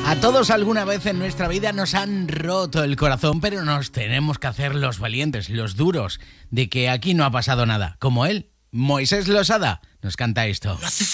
A todos alguna vez en nuestra vida nos han roto el corazón, pero nos tenemos que hacer los valientes, los duros, de que aquí no ha pasado nada. Como él, Moisés Losada, nos canta esto. No hace